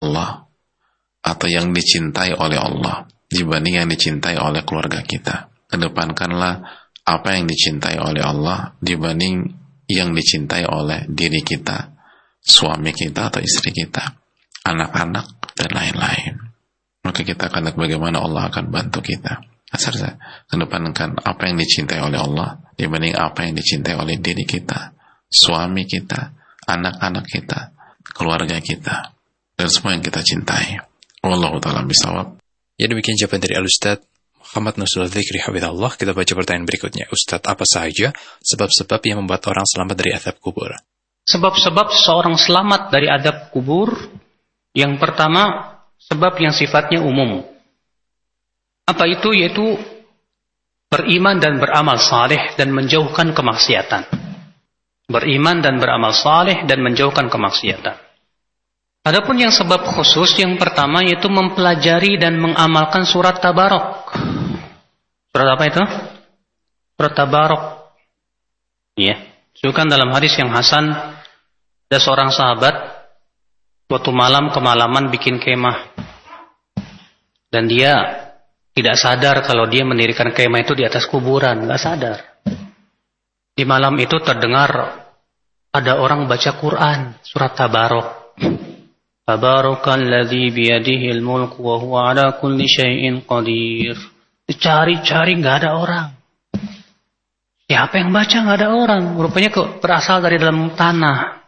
Allah atau yang dicintai oleh Allah dibanding yang dicintai oleh keluarga kita. Kedepankanlah apa yang dicintai oleh Allah dibanding yang dicintai oleh diri kita, suami kita atau istri kita, anak-anak dan lain-lain. Maka kita akan lihat bagaimana Allah akan bantu kita. Asal kedepankan apa yang dicintai oleh Allah dibanding apa yang dicintai oleh diri kita, suami kita, anak-anak kita, keluarga kita, dan semua yang kita cintai. Wallahu ta'ala bisawab. Ya, demikian jawaban dari Al-Ustaz Muhammad Nusrul Dzikri hafizahullah. Kita baca pertanyaan berikutnya. Ustaz, apa saja sebab-sebab yang membuat orang selamat dari azab kubur? Sebab-sebab seorang selamat dari azab kubur, yang pertama, sebab yang sifatnya umum. Apa itu? Yaitu beriman dan beramal saleh dan menjauhkan kemaksiatan. Beriman dan beramal saleh dan menjauhkan kemaksiatan. Adapun yang sebab khusus, yang pertama yaitu mempelajari dan mengamalkan surat Tabarok. Surat apa itu? Surat Tabarok. Ya, disebutkan dalam hadis yang hasan, ada seorang sahabat suatu malam kemalaman bikin kemah, dan dia tidak sadar kalau dia mendirikan kemah itu di atas kuburan, nggak sadar. Di malam itu terdengar ada orang baca Quran, surat Tabarok. Tabarakalladzi biyadihil mulku wa huwa ala kulli syai'in qadir. Dicari-cari nggak ada orang. Siapa yang baca? Nggak ada orang. Rupanya berasal dari dalam tanah.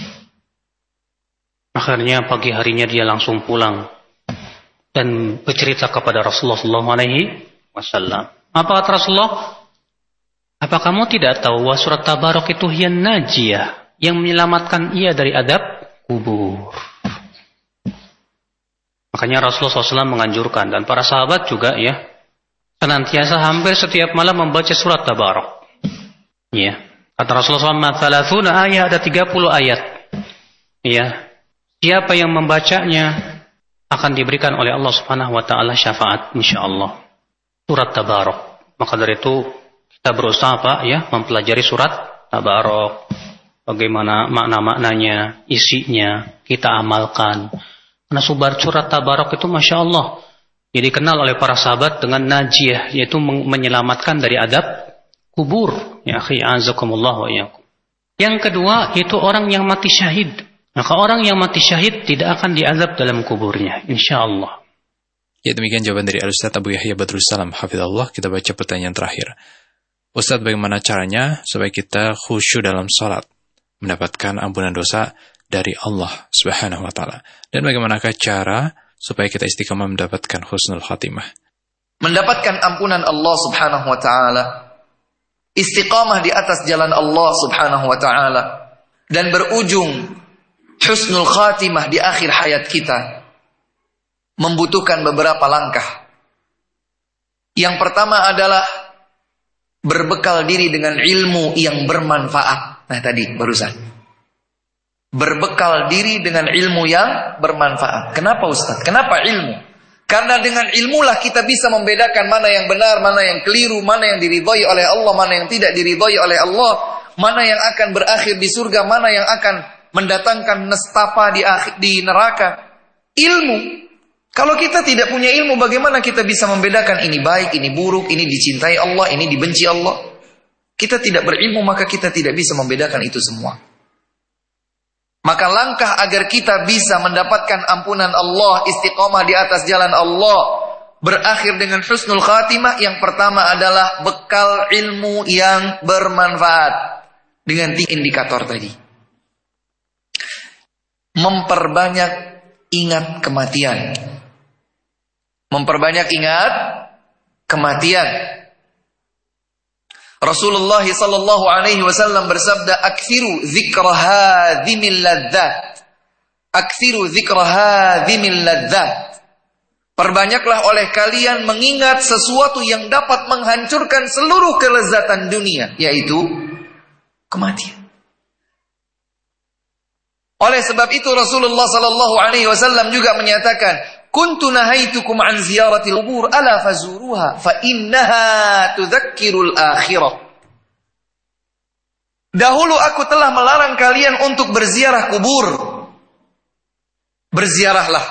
Akhirnya pagi harinya dia langsung pulang dan bercerita kepada Rasulullah SAW. Apa kata Rasulullah? Apa kamu tidak tahu bahwa surat Tabarok itu hiyan najiyah, yang menyelamatkan ia dari adab kubur? Makanya Rasulullah SAW menganjurkan, dan para sahabat juga ya, senantiasa hampir setiap malam membaca surat Tabarok. Ya, kata Rasulullah SAW, ayat, ada 30 ayat. Ya, siapa yang membacanya akan diberikan oleh Allah Subhanahu wa taala syafaat insyaallah. Surat Tabarok. Maka dari itu kita berusaha mempelajari surat Tabarok. Bagaimana makna-maknanya, isinya, kita amalkan. Karena surat Tabarok itu Masya Allah, jadi dikenal oleh para sahabat dengan najiyah, yaitu menyelamatkan dari adab kubur. Ya akhi, azakumullah wa iyyakum. Yang kedua, itu orang yang mati syahid. Maka orang yang mati syahid tidak akan diazab dalam kuburnya, insyaallah. Ya, demikian jawaban dari Al-Ustaz Abu Yahya Badrul Salam hafizahullah. Kita baca pertanyaan terakhir. Ustaz, bagaimana caranya supaya kita khusyuk dalam salat, mendapatkan ampunan dosa dari Allah Subhanahu wa taala? Dan bagaimanakah cara supaya kita istiqamah mendapatkan husnul khatimah? Mendapatkan ampunan Allah Subhanahu wa taala, istiqamah di atas jalan Allah Subhanahu wa taala, dan berujung husnul khatimah di akhir hayat kita, membutuhkan beberapa langkah. Yang pertama adalah berbekal diri dengan ilmu yang bermanfaat. Nah tadi barusan, berbekal diri dengan ilmu yang bermanfaat. Kenapa Ustaz? Kenapa ilmu? Karena dengan ilmulah kita bisa membedakan mana yang benar, mana yang keliru, mana yang diridhai oleh Allah, mana yang tidak diridhai oleh Allah, mana yang akan berakhir di surga, mana yang akan mendatangkan nestapa di neraka. Ilmu. Kalau kita tidak punya ilmu, bagaimana kita bisa membedakan ini baik, ini buruk, ini dicintai Allah, ini dibenci Allah? Kita tidak berilmu, maka kita tidak bisa membedakan itu semua. Maka langkah agar kita bisa mendapatkan ampunan Allah, istiqomah di atas jalan Allah, berakhir dengan husnul khatimah, yang pertama adalah bekal ilmu yang bermanfaat. Dengan 3 indikator tadi. Memperbanyak ingat kematian. Memperbanyak ingat kematian. Rasulullah sallallahu alaihi wasallam bersabda, "Aktsiru dzikra hadzimil ladzat." Aktsiru dzikra hadzimil ladzat. Perbanyaklah oleh kalian mengingat sesuatu yang dapat menghancurkan seluruh kelezatan dunia, yaitu kematian. Oleh sebab itu Rasulullah sallallahu alaihi wasallam juga menyatakan, "Kuntu nahaitukum an ziyaratil qubur ala fazuruha fa innaha tudzakkirul akhirah." Dahulu aku telah melarang kalian untuk berziarah kubur. Berziarahlah